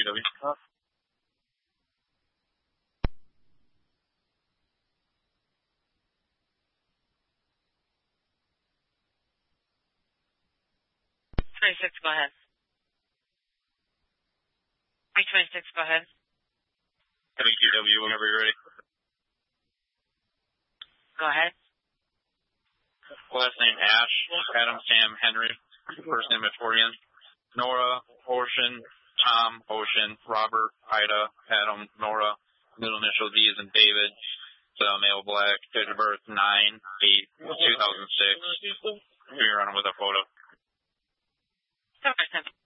WW. 26, go ahead. 326, go ahead. WW, whenever you're ready. Go ahead. Last name Ash, Adam, Sam, Henry. First name Victorian. Nora, Ocean, Tom, Ocean, Robert, Ida, Adam, Nora. Middle initial D is in David. Male black, date of birth 9/8/2006. You're running with a photo. Okay.